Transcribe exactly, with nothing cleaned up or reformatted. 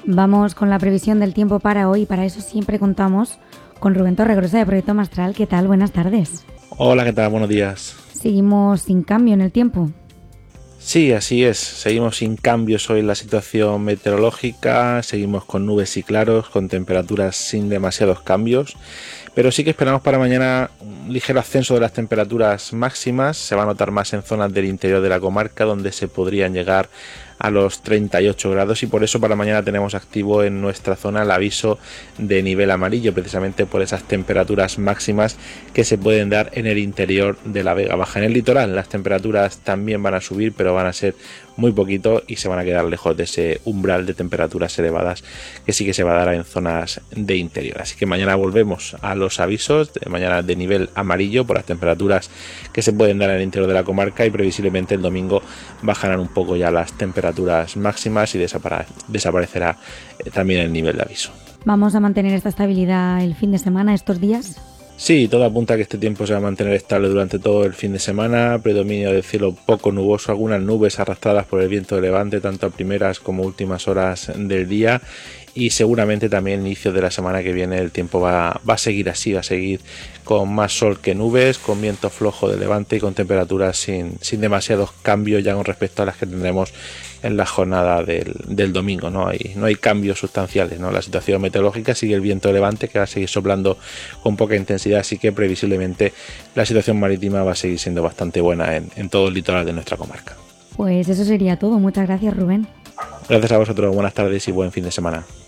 Vamos con la previsión del tiempo para hoy y para eso siempre contamos con Rubén Torregrosa de Proyecto Mastral. ¿Qué tal? Buenas tardes. Hola, ¿qué tal? Buenos días. Seguimos sin cambio en el tiempo. Sí, así es. Seguimos sin cambios hoy en la situación meteorológica, seguimos con nubes y claros, con temperaturas sin demasiados cambios, pero sí que esperamos para mañana un ligero ascenso de las temperaturas máximas. Se va a notar más en zonas del interior de la comarca, donde se podrían llegar a los treinta y ocho grados, y por eso para mañana tenemos activo en nuestra zona el aviso de nivel amarillo, precisamente por esas temperaturas máximas que se pueden dar en el interior de la Vega Baja. En el litoral las temperaturas también van a subir, pero van a ser muy poquito y se van a quedar lejos de ese umbral de temperaturas elevadas que sí que se va a dar en zonas de interior. Así que mañana volvemos a los avisos de mañana de nivel amarillo por las temperaturas que se pueden dar en el interior de la comarca, y previsiblemente el domingo bajarán un poco ya las temperaturas máximas y desapare- desaparecerá eh, también el nivel de aviso. ¿Vamos a mantener esta estabilidad el fin de semana, estos días? Sí, todo apunta a que este tiempo se va a mantener estable durante todo el fin de semana. Predominio del cielo poco nuboso, algunas nubes arrastradas por el viento de levante tanto a primeras como últimas horas del día, y seguramente también inicio de la semana que viene el tiempo va, va a seguir así, va a seguir con más sol que nubes, con viento flojo de levante y con temperaturas sin, sin demasiados cambios ya con respecto a las que tendremos en la jornada del, del domingo. No hay, no hay cambios sustanciales, ¿no? La situación meteorológica sigue el viento de levante, que va a seguir soplando con poca intensidad, así que previsiblemente la situación marítima va a seguir siendo bastante buena en, en todo el litoral de nuestra comarca. Pues eso sería todo. Muchas gracias, Rubén. Gracias a vosotros, buenas tardes y buen fin de semana.